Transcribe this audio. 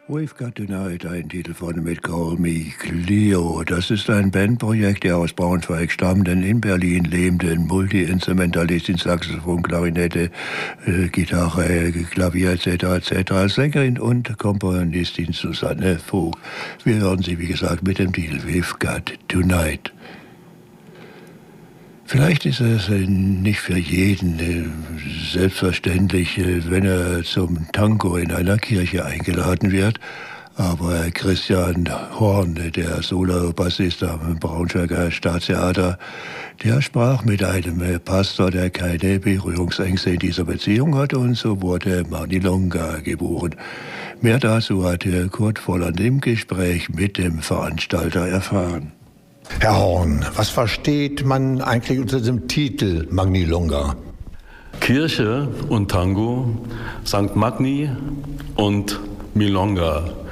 We've Got Tonight, ein Titel von mit Call Me Cleo. Das ist ein Bandprojekt der aus Braunschweig stammenden, in Berlin lebenden Multi-Instrumentalistin, Saxophon, Klarinette, Gitarre, Klavier etc. Sängerin und Komponistin Susanne Vogt. Wir hören sie, wie gesagt, mit dem Titel We've Got Tonight. Vielleicht ist es nicht für jeden selbstverständlich, wenn er zum Tango in einer Kirche eingeladen wird. Aber Christian Horn, der Solo-Bassist am Braunschweiger Staatstheater, der sprach mit einem Pastor, der keine Berührungsängste in dieser Beziehung hatte, und so wurde Magnilonga geboren. Mehr dazu hat Kurt Volland im Gespräch mit dem Veranstalter erfahren. Herr Horn, was versteht man eigentlich unter dem Titel Magnilonga? Kirche und Tango, St. Magni und Milonga.